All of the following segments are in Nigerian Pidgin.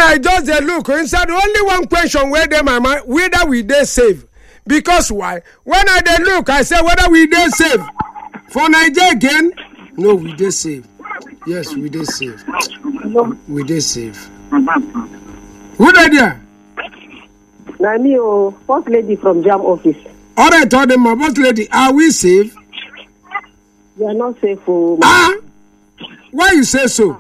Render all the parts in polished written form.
I just look inside only one question where they my mind whether we dey save. Because why? When I dey look, I say whether we dey save. For Nigeria again, no, we dey save. Yes, we dey save. We dey save. Who there? Nami, first lady from Jam office. All right, told them, my boss lady, are we safe? We are not safe. Why you say so?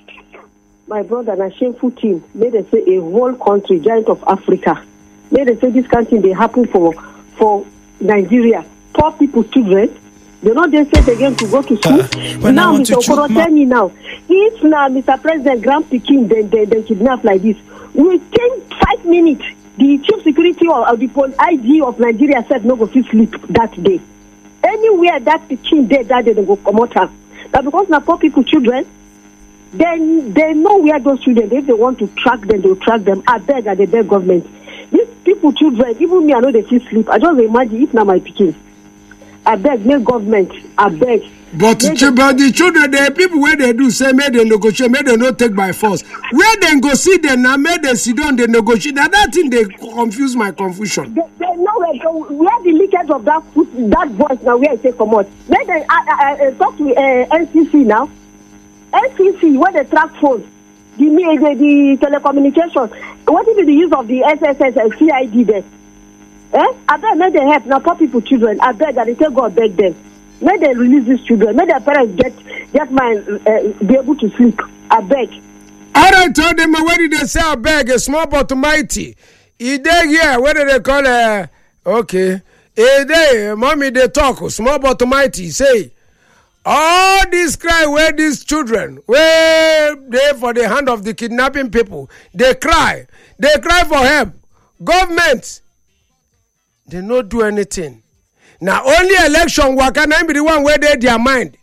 My brother, a shameful thing. May they say a whole country, giant of Africa. May they say this country they happen for Nigeria. Poor people, children. They're not just safe again to go to school. Now, Mr. Okoro, tell me now. If now, Mr. President, Grand Peking, they kidnap like this, within 5 minutes, the chief security or the IG of Nigeria said no go fit sleep that day. Anywhere that Peking there, that day they go come out. But because now poor people, children, then they know where those children, if they want to track them, they'll track them. I beg government. These people, children, even me, I know they feel sleep. I just imagine if now my Peking. I beg, make government, I beg. But the children, the people where they do say, may they negotiate, may they not take by force. Where they go see them now, may they sit down, they negotiate. That thing, they confuse my confusion. They know where the leakage of that voice now, where I say come out. May they talk to NCC now. NCC, where they track phones, the telecommunications. What is the use of the SSS and CID there? I beg, may they help now poor people, children. I beg that they tell God beg them. May they release these children. May their parents get be able to sleep. I beg. I told them where did they say I beg a small but mighty. He there here, what do they call okay. Day, mommy they talk, small but mighty. Say all this cry where these children, where they for the hand of the kidnapping people, they cry for help. Government, they not do anything. Now only election work can be the one where they their mind.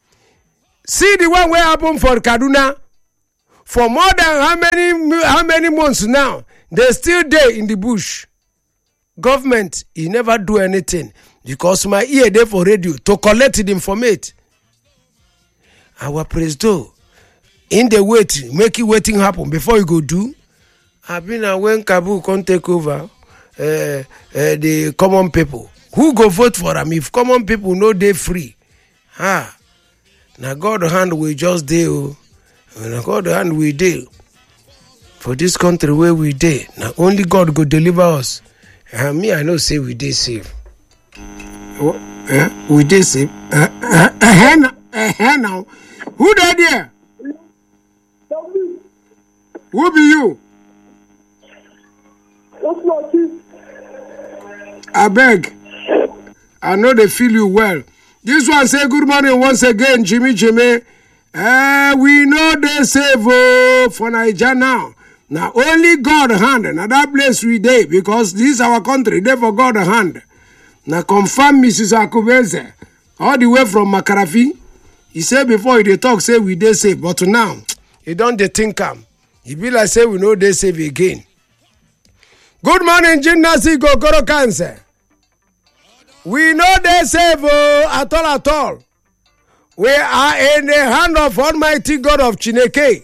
See the one where happened for Kaduna. For more than how many months now, they still there in the bush. Government, he never do anything because my ear there for radio to collect the information. Our president in the wait, make it waiting happen before you go do. I've been when Kabul can take over the common people. Who go vote for them if common people know they free? Now God hand we just deal. Now God hand we deal. For this country where we dey, now only God go deliver us. Me, I know say we dey safe. We dey safe. Now. Who there? Who be you? I beg. I know they feel you well. This one say good morning once again, Jimmy. We know they save for Nigeria now. Now only God hand. Now that place we dey because this is our country. They for God hand. Now confirm Mrs. Akubeze all the way from Makarafi. He said before they talk say we dey save, but now he don't they think am. He be like say we know they save again. Good morning, Gymnastic Gogoro Cancer. We know they save at all. We are in the hand of Almighty God of Chineke.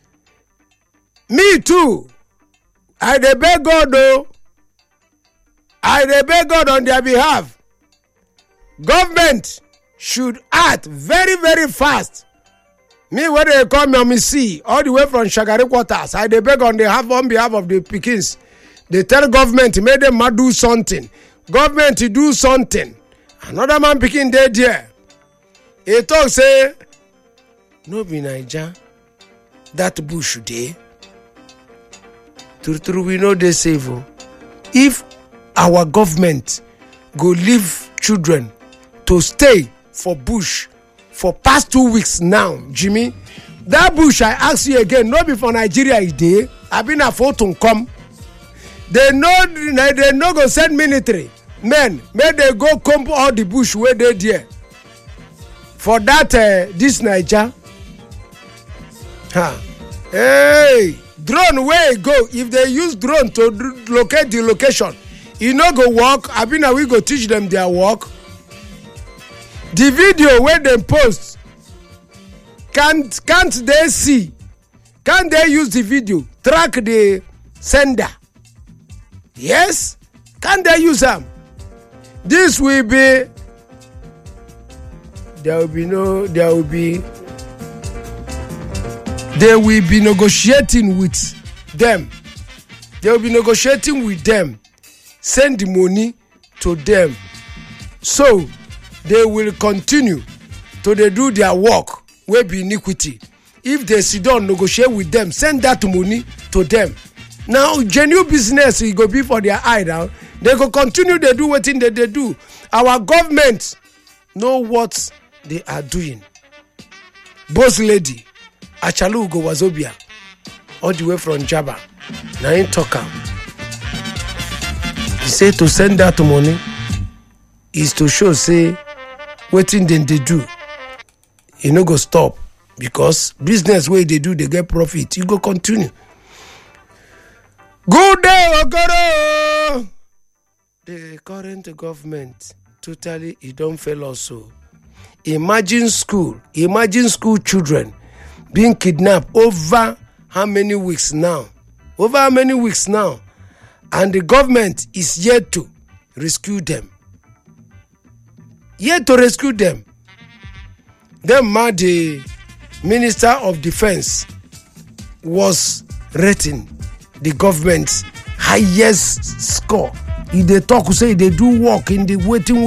Me too. I dey beg God though. I dey beg God on their behalf. Government should act very, very fast. Me, when they come on me see, all the way from Shagari quarters, I dey beg on behalf of the Pikins. They tell government, make them do something. Government to do something. Another man picking dead there. He talk say, no be Naija, that bush dey. True, we know they save. If our government go leave children to stay for bush for past 2 weeks now, Jimmy, that bush I ask you again, no be for Nigeria is there. I been a photo come. They no go send military men. May they go comb all the bush where they there. For that, this Niger. Hey, drone where go? If they use drone to locate the location, you no go work. I mean, we go teach them their work. The video where they post, can't they see Can they use the video, track the sender? Yes. Can they use them? This will be. They will be negotiating with them. They will be negotiating with them. Send the money to them. So they will continue to do their work. Will be iniquity. If they sit down, negotiate with them, send that money to them. Now, genuine business will go be for their eye now. They go continue to do what they do. Our government know what they are doing. Boss lady, Achalu Ugo Wazobia, all the way from Jaba. Now in talk. He say to send that money is to show say wetin dem dey do. You no go stop because business wey they do they get profit. You go continue. Good day, Okoro. The current government totally it don't fail also. Imagine school children being kidnapped over how many weeks now? And the government is yet to rescue them. Then the Minister of Defense was rating the government's highest score. If they talk, say they do work in the waiting.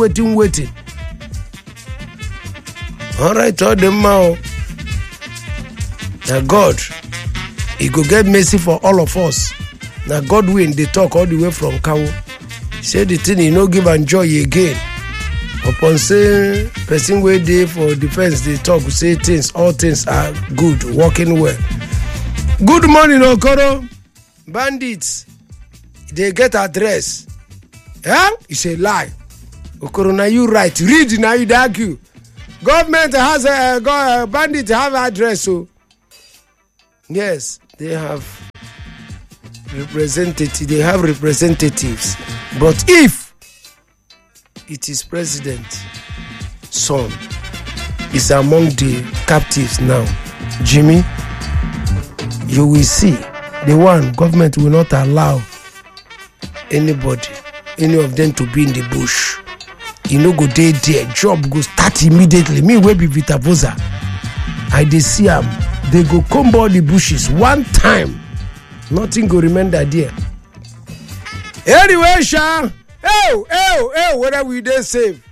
All right, tell them now. Now God, He go get mercy for all of us. Now God win. They talk all the way from Kawo. Say the thing He no give and joy again. Upon say person wey dey for defense, they talk say all things are good, working well. Good morning, Okoro. Bandits, they get address. It's a lie. Okoro, now you right. Read now you argue. Government has bandits have address. So yes, they have representatives. They have representatives. But if it is president's son is among the captives now, Jimmy, you will see the one government will not allow anybody, any of them to be in the bush. You no go there, job go start immediately. Me wey be Vita Voza, I dey see am. They go comb all the bushes one time. Nothing go remain there. Anyway, Sha. Whether we dey safe,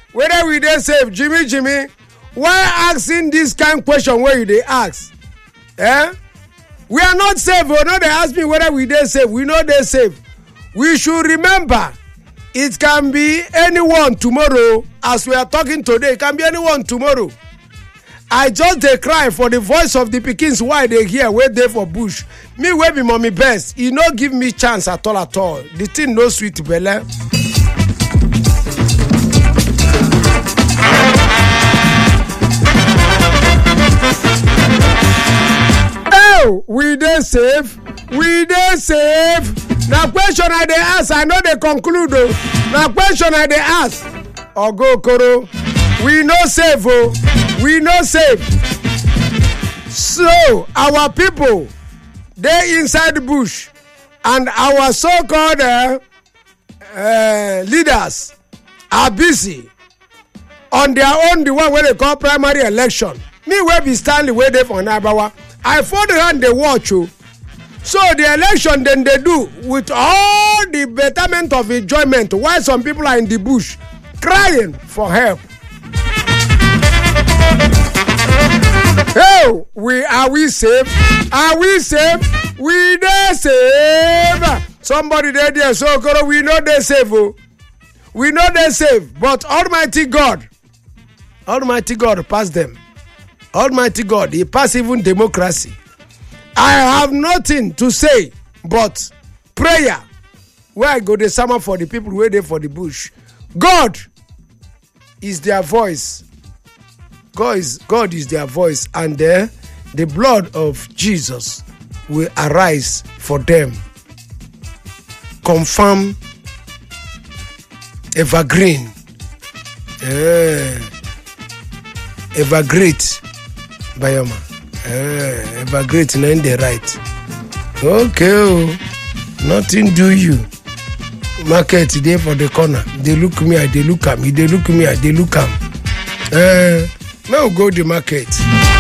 Jimmy, why asking this kind of question where you dey ask? We are not safe. No, they ask me whether we dey safe. We know they safe. We should remember, it can be anyone tomorrow. As we are talking today, it can be anyone tomorrow. I just dey cry for the voice of the pikins why they hear where they for bush. Me wey be mommy best, e no give me chance at all. The thing no sweet belle. We dey safe. Now question I dey ask, I know they conclude though. Now question I dey ask. Ogo Okoro, we no safe. We no safe. So our people, they inside the bush, and our so-called leaders are busy on their own. The one where they call primary election. Me wey be Stanley wey dey for Nabawa. I for the hand they watch you. So the election then they do with all the betterment of enjoyment while some people are in the bush crying for help. Hey, are we safe? We dey safe. Somebody there so we know they safe. We know they safe. But Almighty God pass them. Almighty God, He pass even democracy. I have nothing to say but prayer. Where I go the summer for the people waiting for the bush. God is their voice. God is their voice, and the blood of Jesus will arise for them. Confirm evergreen. Evergreat Bayama. Evergrate na in the right. Okay, nothing do you. Market there for the corner. They look me, I they look am. They look me, I they look am. Now go the market.